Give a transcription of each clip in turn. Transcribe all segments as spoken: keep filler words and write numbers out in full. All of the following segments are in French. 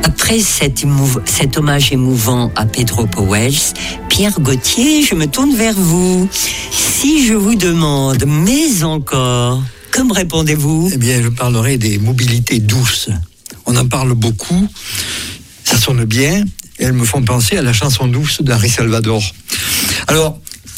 Après cet, émouv- cet hommage émouvant à Pedro Pauwels, Pierre Gauthier, je me tourne vers vous. Si je vous demande, mais encore, que me répondez-vous ? Eh bien, je parlerai des mobilités douces. On en parle beaucoup, ça sonne bien, et elles me font penser à la chanson douce d'Henri Salvador. Alors,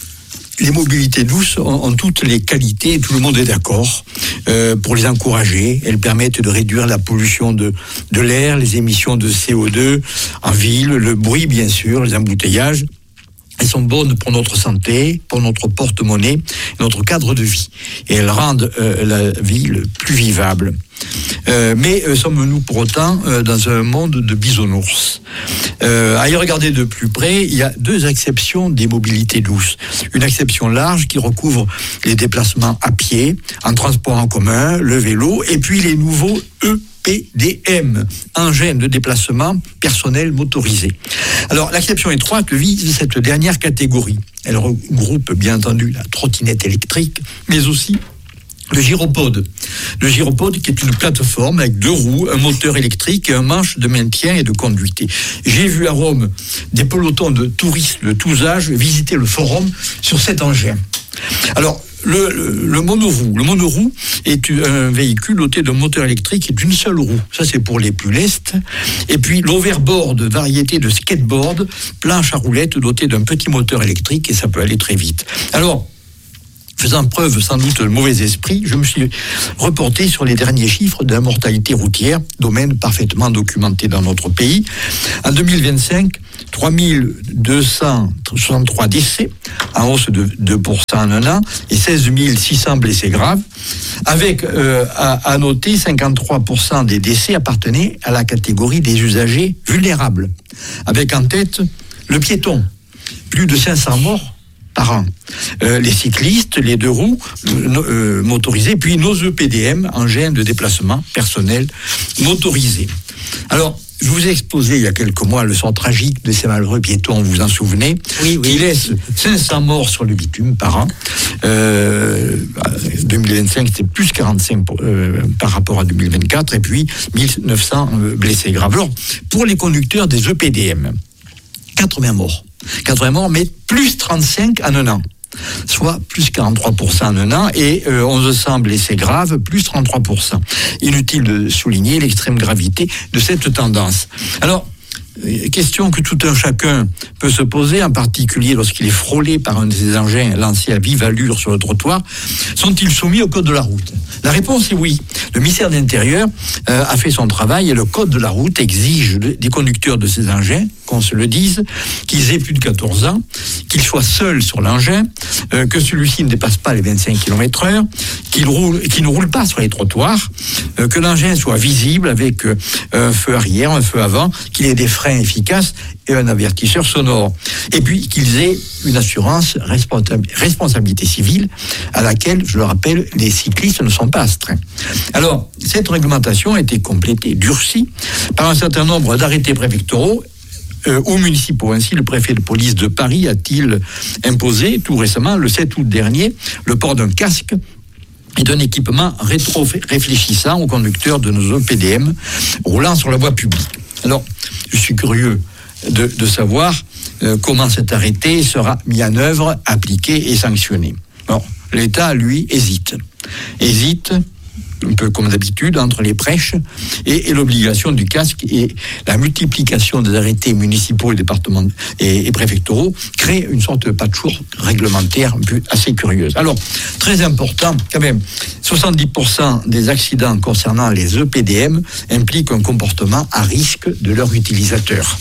les mobilités douces ont, ont toutes les qualités, tout le monde est d'accord, euh, pour les encourager. Elles permettent de réduire la pollution de, de l'air, les émissions de C O deux en ville, le bruit bien sûr, les embouteillages. Elles sont bonnes pour notre santé, pour notre porte-monnaie, notre cadre de vie. Et elles rendent euh, la ville plus vivable. Euh, mais euh, sommes-nous pour autant euh, dans un monde de bisounours ? euh, À y regarder de plus près, il y a deux exceptions des mobilités douces. Une exception large qui recouvre les déplacements à pied, en transport en commun, le vélo, et puis les nouveaux E P D M, engins de déplacement personnel motorisé. Alors, l'exception étroite vise cette dernière catégorie. Elle regroupe bien entendu la trottinette électrique, mais aussi le gyropode. Le gyropode qui est une plateforme avec deux roues, un moteur électrique et un manche de maintien et de conduite. J'ai vu à Rome des pelotons de touristes de tous âges visiter le forum sur cet engin. Alors, Le, le, le monoroue. Le monoroue est un véhicule doté d'un moteur électrique et d'une seule roue. Ça, c'est pour les plus lestes. Et puis, l'overboard, variété de skateboard, planche à roulettes dotée d'un petit moteur électrique, et ça peut aller très vite. Alors, faisant preuve sans doute de mauvais esprit, je me suis reporté sur les derniers chiffres de la mortalité routière, domaine parfaitement documenté dans notre pays. En deux mille vingt-cinq, trois mille deux cent soixante-trois décès, en hausse de deux pour cent en un an, et seize mille six cents blessés graves, avec, euh, à, à noter, cinquante-trois pour cent des décès appartenaient à la catégorie des usagers vulnérables, avec en tête le piéton, plus de cinq cents morts par an. Euh, les cyclistes, les deux roues euh, euh, motorisés, puis nos E P D M, engins de déplacement personnel motorisés. Alors, je vous ai exposé il y a quelques mois le sort tragique de ces malheureux piétons, vous vous en souvenez, oui, oui. qui laisse cinq cents morts sur le bitume par an. Euh, deux mille vingt-cinc, c'était plus quarante-cinq pour, euh, par rapport à deux mille vingt-quatre, et puis mille neuf cents euh, blessés graves. Alors, pour les conducteurs des E P D M, quatre-vingts morts. quatre-vingts morts, mais plus trente-cinq en un an. Soit plus quarante-trois pour cent en un an, et euh, onze cents blessés graves, plus trente-trois pour cent. Inutile de souligner l'extrême gravité de cette tendance. Alors, question que tout un chacun peut se poser, en particulier lorsqu'il est frôlé par un de ces engins lancés à vive allure sur le trottoir, sont-ils soumis au code de la route ? La réponse est oui. Le ministère de l'Intérieur euh, a fait son travail et le code de la route exige de, des conducteurs de ces engins, qu'on se le dise, qu'ils aient plus de quatorze ans, qu'ils soient seuls sur l'engin, euh, que celui-ci ne dépasse pas les vingt-cinq kilomètres heure, qu'il roule, qu'il ne roule pas sur les trottoirs, euh, que l'engin soit visible avec euh, un feu arrière, un feu avant, qu'il ait des freins efficaces et un avertisseur sonore. Et puis qu'ils aient une assurance responsa- responsabilité civile à laquelle, je le rappelle, les cyclistes ne sont pas astreints. Alors, cette réglementation a été complétée, durcie, par un certain nombre d'arrêtés préfectoraux euh, ou municipaux. Ainsi, le préfet de police de Paris a-t-il imposé, tout récemment, le sept août dernier, le port d'un casque et d'un équipement rétro-réfléchissant aux conducteurs de nos E P D M roulant sur la voie publique. Alors, je suis curieux de, de savoir euh, comment cet arrêté sera mis en œuvre, appliqué et sanctionné. Alors, l'État, lui, hésite. Hésite, un peu comme d'habitude, entre les prêches et, et l'obligation du casque, et la multiplication des arrêtés municipaux et départementaux et, et préfectoraux crée une sorte de patchwork réglementaire un peu assez curieuse. Alors, très important, quand même, soixante-dix pour cent des accidents concernant les E P D M impliquent un comportement à risque de leur utilisateur.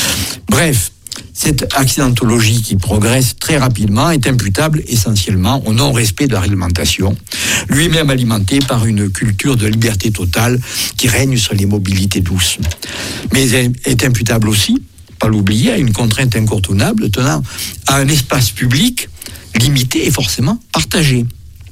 Bref, cette accidentologie qui progresse très rapidement est imputable essentiellement au non-respect de la réglementation, lui-même alimenté par une culture de liberté totale qui règne sur les mobilités douces. Mais elle est imputable aussi, pas l'oublier, à une contrainte incontournable tenant à un espace public limité et forcément partagé.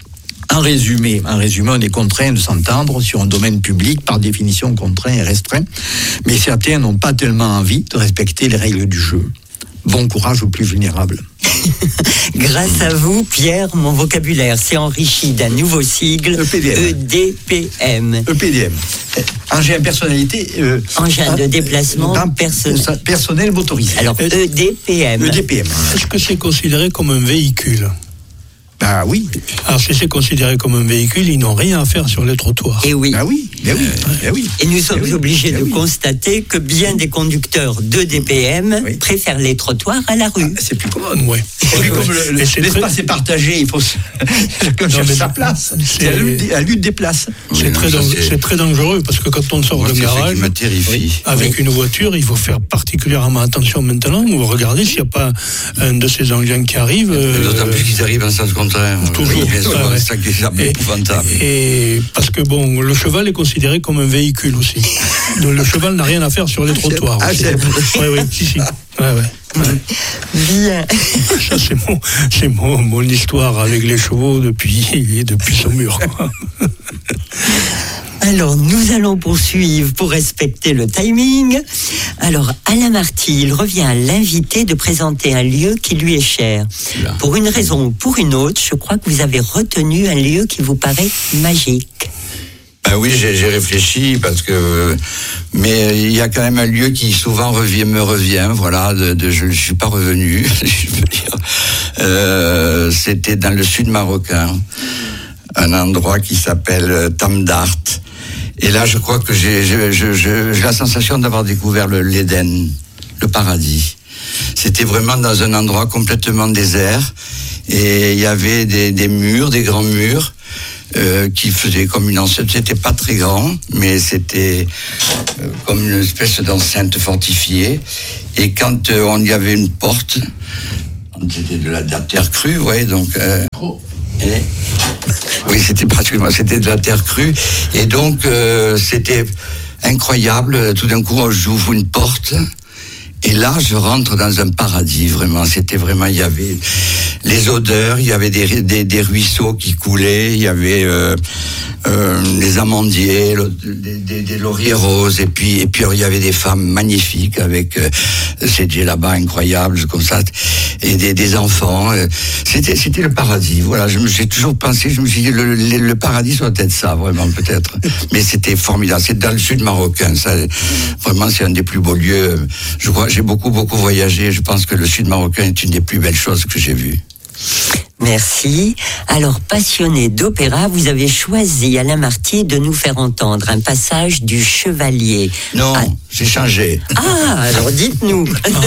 En résumé, en résumé, on est contraint de s'entendre sur un domaine public par définition contraint et restreint, mais certains n'ont pas tellement envie de respecter les règles du jeu. bon courage aux plus vulnérables. Grâce à vous, Pierre, mon vocabulaire s'est enrichi d'un nouveau sigle, E P D M. E D P M. E P D M. Engin personnalité. Euh, Engin de déplacement d'un- personnel. personnel motorisé. Alors, E D P M. E D P M. Est-ce que c'est considéré comme un véhicule ? Bah oui. Alors, si c'est considéré comme un véhicule, ils n'ont rien à faire sur les trottoirs. Et oui. Bah oui. Bah oui. Bah oui. Et nous sommes Eh oui, obligés eh de oui. constater que bien des conducteurs de D P M Oui. préfèrent les trottoirs à la rue. C'est plus commode. Ouais. Et puis comme le- le- Et c'est l'espace très- est partagé, il faut se- chacun Non, cherche mais sa c'est- place. c'est- C'est à lui, à lui de déplace. C'est Oui, très, non, ça, dang- c'est- c'est très dangereux parce que quand on sort Moi, d'un c'est ça garage qui me terrifie. avec une voiture, il faut faire particulièrement attention maintenant. Vous regardez s'il n'y a pas un de ces engins qui arrive. euh, D'autant plus qu'ils arrivent en sens contraire. Toujours. Oui, bien sûr, Ouais, ouais. c'est ça qui est Et- épouvantable. Et parce que bon, le cheval est considéré comme un véhicule aussi. Donc le cheval n'a rien à faire sur les trottoirs. Ah, aussi. c'est- Oui, oui, si, si. Ouais, ouais. Bien. Ça, c'est mon, c'est mon, mon histoire avec les chevaux depuis, depuis Saumur. Alors, nous allons poursuivre pour respecter le timing. Alors, Alain Marty, il revient à l'invité de présenter un lieu qui lui est cher. Là. Pour une raison ou pour une autre, je crois que vous avez retenu un lieu qui vous paraît magique. Ben oui, j'ai, j'ai réfléchi parce que, mais il y a quand même un lieu qui souvent revient, me revient. Voilà, de, de- je ne suis pas revenu. Je veux dire, Euh, c'était dans le sud marocain, un endroit qui s'appelle euh, Tamdart. Et là, je crois que j'ai, j'ai, je- je- j'ai la sensation d'avoir découvert le, l'Éden, le paradis. C'était vraiment dans un endroit complètement désert et il y avait des, des murs, des grands murs. Euh, qui faisait comme une enceinte, c'était pas très grand, mais c'était euh, comme une espèce d'enceinte fortifiée. Et quand euh, on y avait une porte, c'était de la, de la terre crue, vous voyez, donc. Euh, et, oui, c'était pratiquement, c'était de la terre crue, et donc euh, c'était incroyable. Tout d'un coup, j'ouvre une porte. Et là, je rentre dans un paradis, vraiment. C'était vraiment, il y avait les odeurs, il y avait des, des, des ruisseaux qui coulaient, il y avait euh, euh, les amandiers, le, des, des, des lauriers roses, et puis, et puis il y avait des femmes magnifiques avec euh, ces djellabas incroyables, comme ça, et des, des enfants. euh, C'était, c'était le paradis. Voilà, je me, j'ai toujours pensé, je me suis dit, le, le, le paradis doit être ça, vraiment, peut-être. Mais c'était formidable. C'est dans le sud marocain, ça. Vraiment, c'est un des plus beaux lieux. Je crois, j'ai beaucoup, beaucoup voyagé. Je pense que le sud marocain est une des plus belles choses que j'ai vues. Merci. Alors, passionné d'opéra, vous avez choisi, Alain Marty, de nous faire entendre un passage du Chevalier. Non, Ah, j'ai changé. ah, alors dites-nous.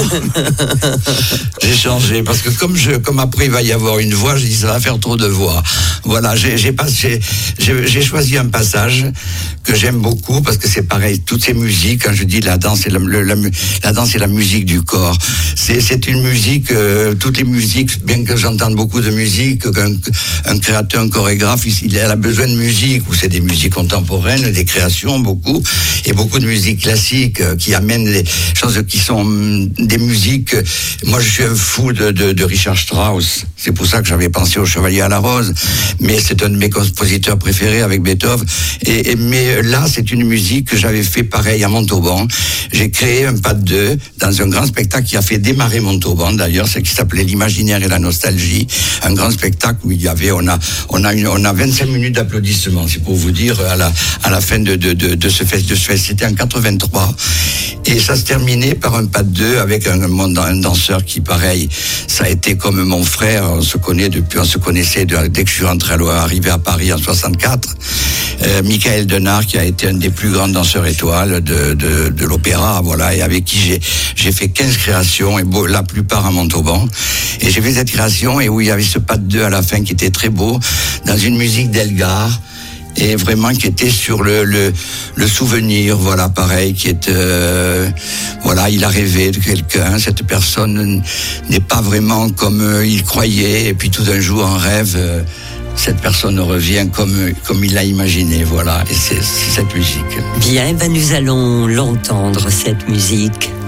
J'ai changé parce que comme je, comme après il va y avoir une voix, j'ai dit ça va faire trop de voix. Voilà, j'ai, j'ai passé, j'ai, j'ai choisi un passage que j'aime beaucoup parce que c'est pareil, toutes ces musiques. Quand je dis la danse et la, le, la, la danse et la musique du corps, c'est, c'est une musique. Euh, toutes les musiques, bien que j'entende beaucoup de musique, qu'un un créateur, un chorégraphe, il, il a besoin de musique. Ou c'est des musiques contemporaines, des créations beaucoup, et beaucoup de musique classique euh, qui amènent des choses qui sont hum, des musiques. euh, Moi, je suis un fou de, de, de Richard Strauss. C'est pour ça que j'avais pensé au Chevalier à la Rose. Mais c'est un de mes compositeurs préférés avec Beethoven. Et, et mais là, c'est une musique que j'avais fait pareil à Montauban. J'ai créé un pas de deux dans un grand spectacle qui a fait démarrer Montauban. D'ailleurs, c'est qui s'appelait l'imaginaire et la nostalgie. Un grand spectacle où il y avait, on a, on a une, on a vingt-cinq minutes d'applaudissements. C'est pour vous dire à la, à la fin de, de, de, de ce fest, de ce fest. C'était en quatre-vingt-trois. Et ça se terminait par un pas de deux avec un, un danseur qui, pareil, ça a été comme mon frère. On se connaît depuis, on se connaissait de, dès que je suis rentré à l'O- arrivé à Paris en soixante-quatre. Euh, Michael Denard, qui a été un des plus grands danseurs étoiles de, de, de l'opéra, voilà, et avec qui j'ai, j'ai fait quinze créations, et beau, la plupart à Montauban. Et j'ai fait cette création, et où il y avait ce pas de deux à la fin qui était très beau, dans une musique d'Elgar, et vraiment qui était sur le le, le souvenir, voilà, pareil, qui est euh, voilà, il a rêvé de quelqu'un, cette personne n'est pas vraiment comme euh, il croyait, et puis tout d'un jour en rêve, euh, cette personne revient comme comme il l'a imaginé, voilà, et c'est, c'est cette musique. Bien, ben nous allons l'entendre, cette musique.